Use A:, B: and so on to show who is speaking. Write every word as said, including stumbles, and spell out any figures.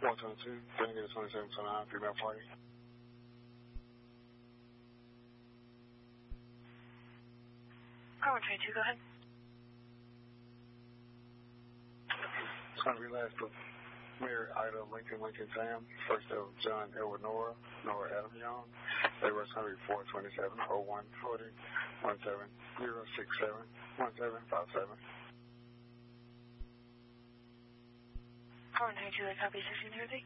A: one twenty-two, Delegate twenty-seven twenty-nine, female party.
B: one twenty-two, go ahead.
A: It's going to be last of Mary Ida Lincoln Lincoln Sam, first of John Edward Nora, Nora Adam Young. They were going to be four twenty-seven oh one forty, one seven zero six seven, one seven five seven.
B: four twenty-two, I copy sixteen thirty.